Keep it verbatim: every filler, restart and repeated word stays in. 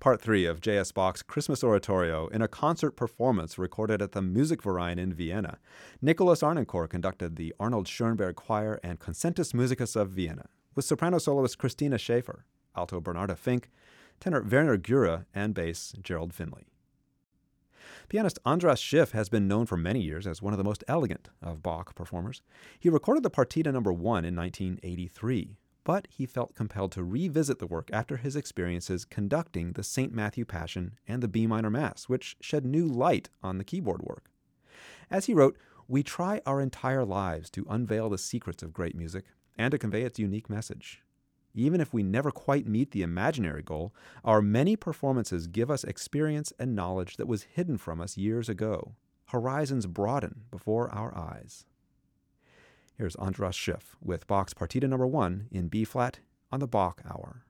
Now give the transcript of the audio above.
part three of J S. Bach's Christmas Oratorio in a concert performance recorded at the Musikverein in Vienna. Nicholas Arnoncourt conducted the Arnold Schoenberg Choir and Concentus Musicus of Vienna, with soprano soloist Christina Schaefer, alto Bernarda Fink, tenor Werner Gura, and bass Gerald Finley. Pianist Andras Schiff has been known for many years as one of the most elegant of Bach performers. He recorded the Partita number one in nineteen eighty-three, but he felt compelled to revisit the work after his experiences conducting the Saint Matthew Passion and the B minor Mass, which shed new light on the keyboard work. As he wrote, "We try our entire lives to unveil the secrets of great music and to convey its unique message. Even if we never quite meet the imaginary goal, our many performances give us experience and knowledge that was hidden from us years ago. Horizons broaden before our eyes." Here's Andras Schiff with Bach's Partita number one in B-flat on the Bach Hour.